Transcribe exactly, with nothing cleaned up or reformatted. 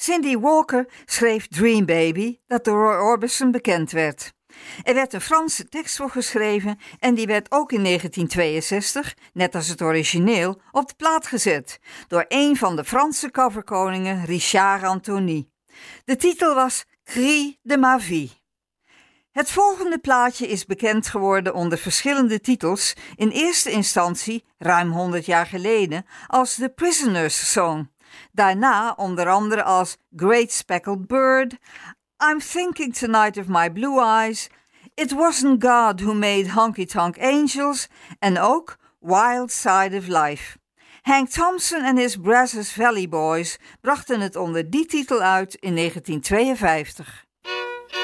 Cindy Walker schreef Dream Baby, dat door Roy Orbison bekend werd. Er werd een Franse tekst voor geschreven en die werd ook in negentien tweeënzestig, net als het origineel, op de plaat gezet door een van de Franse coverkoningen, Richard Anthony. De titel was Cri de ma vie. Het volgende plaatje is bekend geworden onder verschillende titels, in eerste instantie, ruim honderd jaar geleden, als The Prisoner's Song. Daarna onder andere als Great Speckled Bird, I'm Thinking Tonight of My Blue Eyes, It Wasn't God Who Made Honky Tonk Angels en ook Wild Side of Life. Hank Thompson en his Brazos Valley Boys brachten het onder die titel uit in negentien tweeënvijftig.